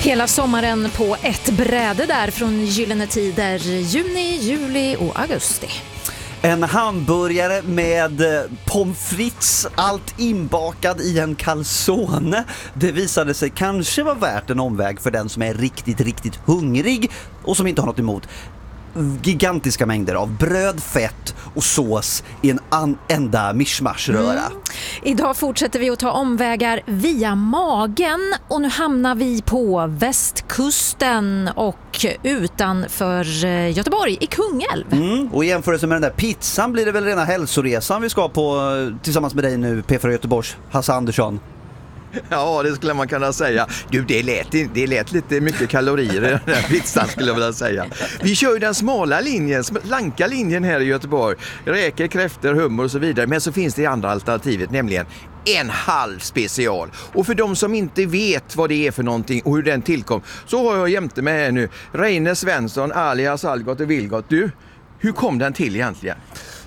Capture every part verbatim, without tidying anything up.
Hela sommaren på ett bräde där från gyllene tider, juni, juli och augusti. En hamburgare med pommes frites, allt inbakad i en calzone. Det visade sig kanske vara värt en omväg för den som är riktigt, riktigt hungrig och som inte har något emot gigantiska mängder av bröd, fett och sås i en an- enda mischmaschröra. Mm. Idag fortsätter vi att ta omvägar via magen och nu hamnar vi på västkusten och utanför Göteborg i Kungälv. Mm. Och i jämförelse med den där pizzan blir det väl rena hälsoresan vi ska på tillsammans med dig nu, P fyra Göteborgs Hasse Andersson. Ja, det skulle man kunna säga. Du, det lät, det lät lite mycket kalorier i den här pizzan skulle jag vilja säga. Vi kör ju den smala linjen, slanka linjen här i Göteborg. Räkor, kräftor, hummer och så vidare. Men så finns det andra alternativet, nämligen en halv special. Och för de som inte vet vad det är för någonting och hur den tillkom, så har jag jämte mig här nu Reine Svensson, alias Algot och Vilgot. Du, hur kom den till egentligen?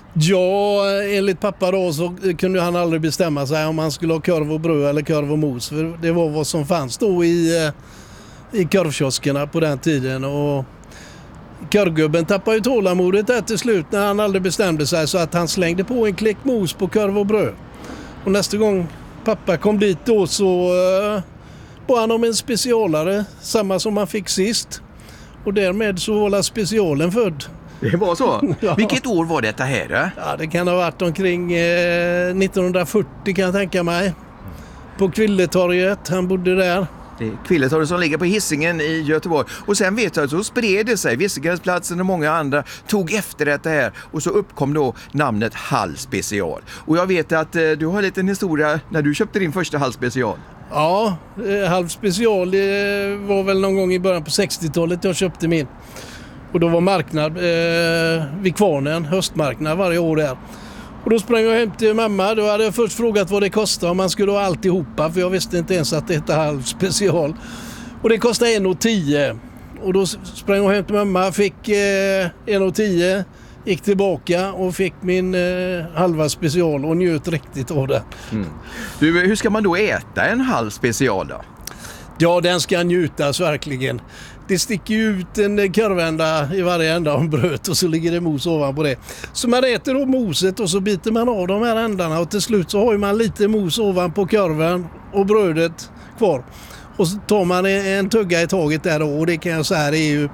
Ja, enligt pappa då så kunde han aldrig bestämma sig om han skulle ha korv och bröd eller korv och mos. För det var vad som fanns då i, i korvkioskerna på den tiden. Och korvgubben tappade ju tålamodet där till slut när han aldrig bestämde sig, så att han slängde på en klick mos på korv och bröd. Och nästa gång pappa kom dit då så uh, bad han om en specialare, samma som han fick sist. Och därmed så var specialen född. Det var så? Ja. Vilket år var detta här då? Ja, det kan ha varit omkring eh, nittonhundrafyrtio kan jag tänka mig. På Kvilletorget, han bodde där. Det är Kvilletorget som ligger på Hisingen i Göteborg. Och sen vet jag att så spred det sig. Visegränsplatsen och många andra tog efter detta här. Och så uppkom då namnet Hall Special. Och jag vet att eh, du har en liten historia när du köpte din första Hall Special. Ja, eh, Hall Special det var väl någon gång i början på sextiotalet jag köpte min. Och då var marknad eh, vid Kvarnen, höstmarknad varje år där. Och då sprang jag hem till mamma. Då hade jag först frågat vad det kostade om man skulle ha alltihopa. För jag visste inte ens att det hette Halv Special. Och det kostade en och tio. Och då sprang jag hem till mamma, fick eh, en och tio. Gick tillbaka och fick min eh, halva special och njöt riktigt av det. Mm. Du, hur ska man då äta en halv special då? Ja, den ska njutas verkligen. Det sticker ut en korvända i varje ända av bröd och så ligger det mos ovanpå det. Så man äter då moset och så biter man av de här ändarna och till slut så har man lite mos ovanpå korven och brödet kvar. Och så tar man en tugga i taget där då, och det kan jag säga det är ju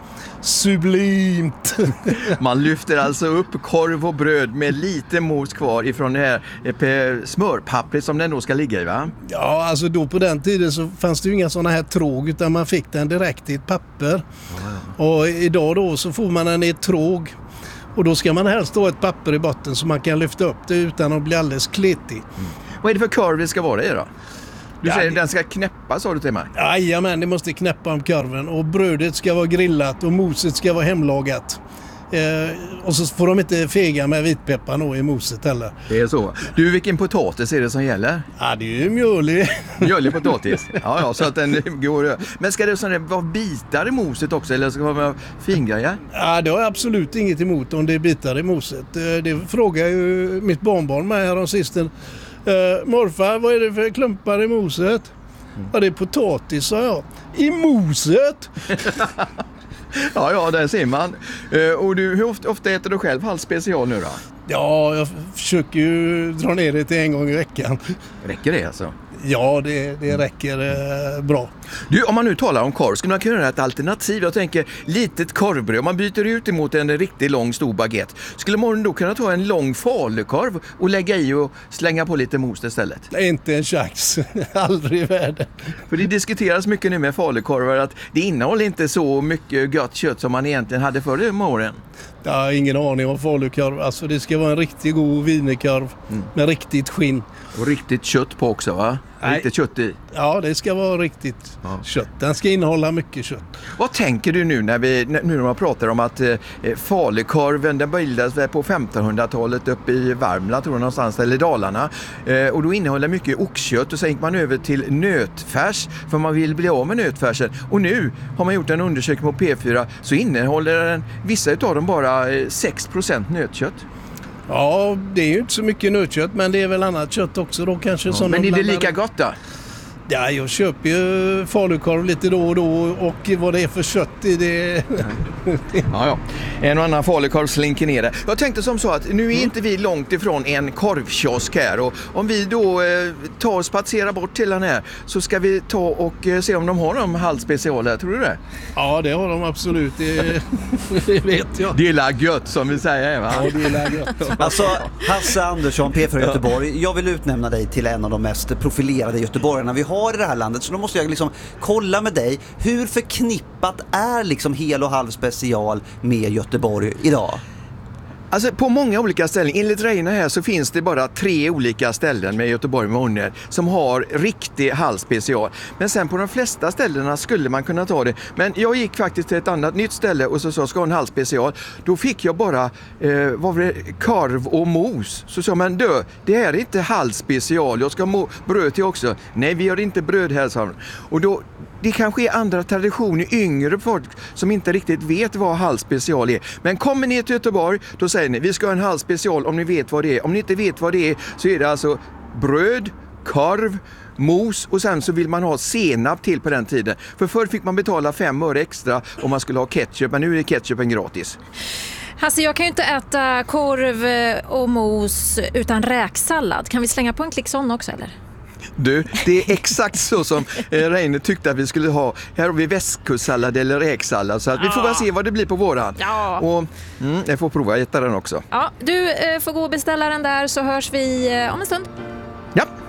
sublimt. Man lyfter alltså upp korv och bröd med lite mos kvar ifrån det här smörpappret som den då ska ligga i, va? Ja, alltså då på den tiden så fanns det ju inga sådana här tråg utan man fick den direkt i ett papper. Wow. Och idag då så får man den i ett tråg. Och då ska man helst ha ett papper i botten så man kan lyfta upp det utan att bli alldeles kletig. Mm. Vad är det för korv det ska vara i då? Du säger ja, att den ska knäppa, sa du till mig? Jajamän, det måste knäppa om korven. Och brödet ska vara grillat och moset ska vara hemlagat. Eh, och så får de inte fega med vitpeppar nå i moset heller. Det är så. Du, vilken potatis är det som gäller? Ja, det är ju mjölig. Mjölig potatis? Ja, ja, så att den går. Men ska det sådär, vara bitar i moset också eller ska det vara fingrejer? Ja, det har jag absolut inget emot om det är bitar i moset. Det frågar ju mitt barnbarn med här om sisten. Uh, morfar, vad är det för klumpar i moset? Mm. Ja, det är potatis, sa jag. I moset? ja, ja, där ser man. Uh, och du, hur ofta, ofta äter du själv halv special nu då? Ja, jag försöker ju dra ner det till en gång i veckan. Räcker det alltså? Ja, det, det räcker eh, bra. Du, om man nu talar om korv, skulle man kunna göra ett alternativ? Jag tänker, litet korvbröd. Om man byter ut emot en riktigt lång stor baguette. Skulle man då kunna ta en lång falukorv och lägga i och slänga på lite mos istället? Nej, inte en chans. Aldrig i världen. För det diskuteras mycket nu med falukorvar att det innehåller inte så mycket gött kött som man egentligen hade förr i morgon. Jag har ingen aning om falukorv. Alltså det ska vara en riktigt god wienerkorv mm. med riktigt skinn. Och riktigt kött på också, va? Nej. Riktigt kött i. Ja, det ska vara riktigt ja. kött. Den ska innehålla mycket kött. Vad tänker du nu när vi nu när man pratar om att eh, falukorven den bildades på femtonhundratalet uppe i Värmland tror jag någonstans eller i Dalarna. Eh, och då innehåller mycket oxkött och sen gick man över till nötfärs för man vill bli av med nötfärsen. Och nu har man gjort en undersökning på P fyra så innehåller den vissa utav dem bara eh, sex procent nötkött. Ja, det är ju inte så mycket nötkött men det är väl annat kött också då kanske. Ja, som men är det blandar... lika gott då? Ja, jag köper ju falukorv lite då och då och vad det är för kött i det. Ja, ja. En och annan falukorv slinker ner det. Jag tänkte som så att nu är inte vi långt ifrån en korvkiosk här och om vi då eh, tar och spatserar bort till den här så ska vi ta och eh, se om de har de halvspecialer, tror du det? Ja, det har de absolut, det, det vet jag. Det är la gött som vi säger, va? Ja, det är la gött. Alltså Hasse Andersson, P fyra Göteborg, jag vill utnämna dig till en av de mest profilerade göteborgarna vi har i det här landet, så då måste jag liksom kolla med dig, hur förknippat är liksom hel och halv special med Göteborg idag? Alltså på många olika ställen, enligt Reine här så finns det bara tre olika ställen med Göteborg med Onner som har riktig halvspecial. Men sen på de flesta ställena skulle man kunna ta det. Men jag gick faktiskt till ett annat nytt ställe och så sa ska ha en halvspecial. Då fick jag bara eh, vad var det, korv och mos. Så sa man, dö, det här är inte halvspecial, jag ska ha bröd till också. Nej, vi har inte bröd här, sa de. Och då det kanske är andra traditioner, yngre folk som inte riktigt vet vad halvspecial är. Men kommer ni till Göteborg, då säger ni, vi ska ha en halvspecial om ni vet vad det är. Om ni inte vet vad det är så är det alltså bröd, korv, mos och sen så vill man ha senap till på den tiden. För förr fick man betala fem öre extra om man skulle ha ketchup, men nu är ketchupen gratis. Hasse, jag kan ju inte äta korv och mos utan räksallad. Kan vi slänga på en klick sån också, eller? Du, det är exakt så som eh, Reine tyckte att vi skulle ha. Här har vi västkustsallad eller räksallad. Så att vi får väl se vad det blir på våran. Ja. Och mm, jag får prova att äta den också. Ja, du eh, får gå och beställa den där så hörs vi eh, om en stund. Ja.